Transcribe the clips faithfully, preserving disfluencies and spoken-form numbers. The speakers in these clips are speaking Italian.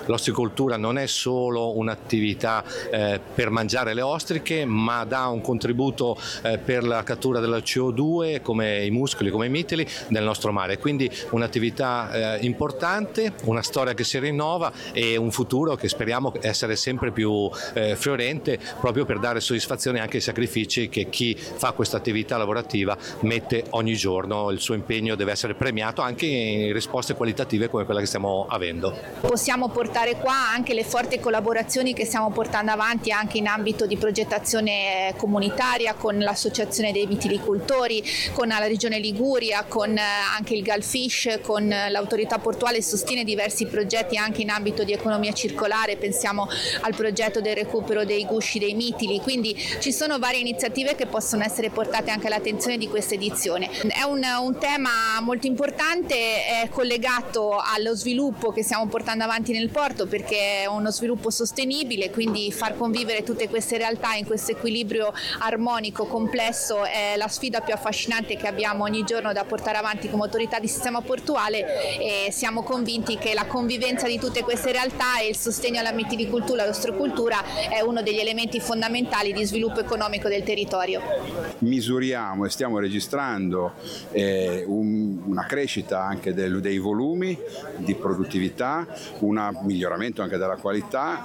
l'ostricoltura non è solo un'attività eh, per mangiare le ostriche, ma dà un contributo eh, per la cattura della C O due, come i muscoli, come i mitili, nel nostro mare. Quindi un'attività eh, importante, una storia che si rinnova e un futuro che speriamo essere sempre più eh, fiorente, proprio per dare soddisfazione anche ai sacrifici che chi fa questa attività lavorativa mette ogni giorno. Il suo impegno deve essere premiato anche in risposte qualitative come quella che stiamo avendo. Possiamo portare qua anche le forti collaborazioni che stiamo portando avanti anche in ambito di progettazione comunitaria con l'associazione dei vitilicoltori, con la regione Liguria, con anche il Galfish, con l'autorità portuale sostiene diversi progetti anche in ambito di economia circolare, pensiamo al progetto del recupero dei gusci dei mitili, quindi ci sono varie iniziative che possono essere portate anche all'attenzione di questa edizione. È un, un tema molto importante, è collegato allo sviluppo che stiamo portando avanti nel porto perché è uno sviluppo sostenibile, quindi far convivere tutte queste realtà in questo equilibrio armonico, complesso è la sfida più affascinante che abbiamo ogni giorno da portare avanti come autorità di sistema portuale e siamo convinti che la convivenza di tutte queste realtà e il sostegno alla mitilicoltura e all'ostrocultura è uno degli elementi fondamentali di sviluppo economico del territorio. Misuriamo e stiamo registrando eh, un, una crescita anche del, dei volumi di produttività, un miglioramento anche della qualità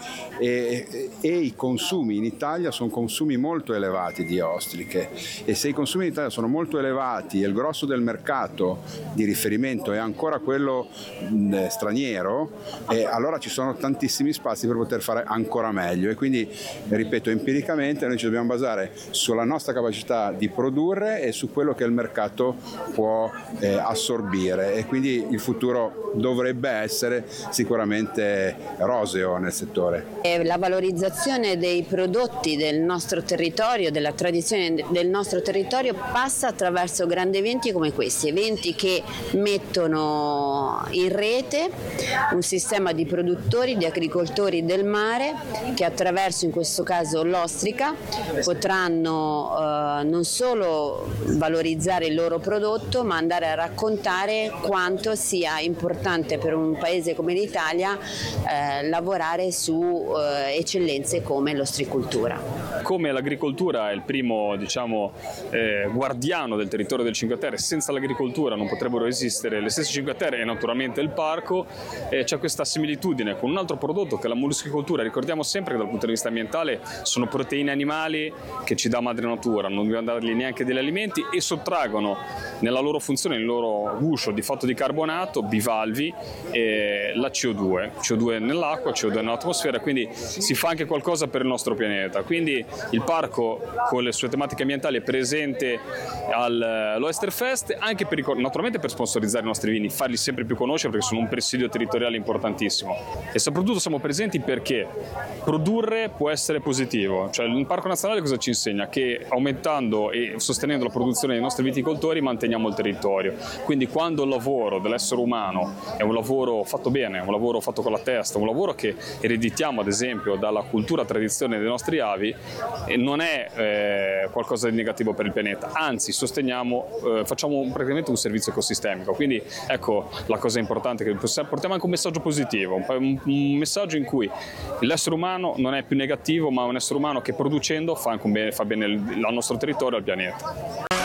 e, e i consumi in Italia sono consumi molto elevati di ostriche e se i consumi in Italia sono molto elevati e il grosso del mercato di riferimento è ancora quello mh, straniero, eh, allora ci sono tantissimi spazi per poter fare ancora meglio e quindi, ripeto, empiricamente noi ci dobbiamo basare sulla nostra capacità di produrre e su quello che il mercato può eh, assorbire e quindi il futuro dovrebbe essere sicuramente roseo nel settore. La valorizzazione dei prodotti del nostro territorio, della tradizione del nostro territorio passa attraverso grandi eventi come questi, eventi che mettono in rete un sistema di produttori, di agricoltori del mare che attraverso in questo caso l'ostrica potranno eh, non solo valorizzare il loro prodotto ma andare a raccontare quanto sia importante per un paese come l'Italia eh, lavorare su eh, eccellenze come l'ostricoltura. Come l'agricoltura è il primo diciamo, eh, guardiano del territorio del Cinque Terre, senza l'agricoltura non potrebbero esistere le stesse Cinque Terre e naturalmente il parco, eh, c'è questa similitudine con un altro prodotto che è la molluschicoltura. Ricordiamo sempre che dal punto di vista ambientale sono proteine animali che ci dà madre natura, non dobbiamo dargli neanche degli alimenti e sottraggono nella loro funzione, nel loro guscio di fatto di carbonato, bivalvi, eh, la C O due, C O due nell'acqua, C O due nell'atmosfera, quindi si fa anche qualcosa per il nostro pianeta. Quindi il parco con le sue tematiche ambientali è presente all'Oesterfest anche per, naturalmente per sponsorizzare i nostri vini, farli sempre più conoscere perché sono un presidio territoriale importantissimo e soprattutto siamo presenti perché produrre può essere positivo, cioè il Parco Nazionale cosa ci insegna? Che aumentando e sostenendo la produzione dei nostri viticoltori manteniamo il territorio, quindi quando il lavoro dell'essere umano è un lavoro fatto bene, un lavoro fatto con la testa, un lavoro che ereditiamo ad esempio dalla cultura tradizione dei nostri avi, non è eh, qualcosa di negativo per il pianeta, anzi sosteniamo, eh, facciamo praticamente un servizio ecosistemico, quindi ecco la cosa importante che portiamo anche un messaggio positivo, un, un messaggio in cui l'essere umano non è più negativo ma è un essere umano che producendo fa, anche un bene, fa bene al nostro territorio e al pianeta.